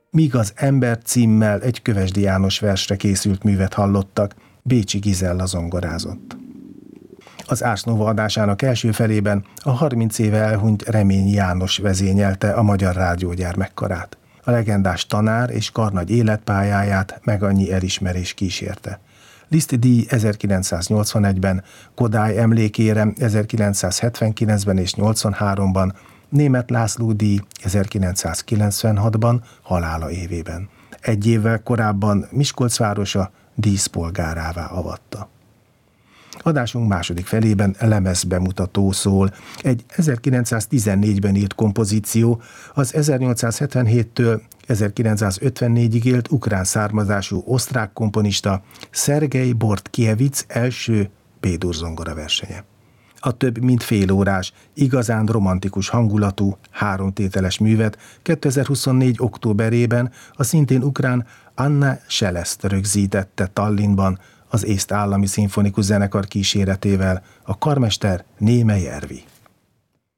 míg az Ember címmel egy Kövesdi János versre készült művet hallottak, Bécsi Gizella zongorázott. Az Ars Nova adásának első felében a 30 éve elhunyt Reményi János vezényelte a Magyar Rádió gyermekkarát. A legendás tanár és karnagy életpályáját meg annyi elismerés kísérte. Liszt díj 1981-ben, Kodály emlékére 1979-ben és 83-ban, Németh László díj 1996-ban, halála évében. Egy évvel korábban Miskolc városa díszpolgárává avatta. Adásunk második felében lemezbemutató szól. Egy 1914-ben írt kompozíció, az 1877-től 1954-ig élt ukrán származású osztrák komponista Szergej Bortkiewicz első B-dur zongora versenye. A több mint félórás, igazán romantikus hangulatú, háromtételes művet 2024. októberében a szintén ukrán Anna Szeleszt rögzítette Tallinnban, az Észt Állami Szimfonikus Zenekar kíséretével, a karmester Némely Ervi.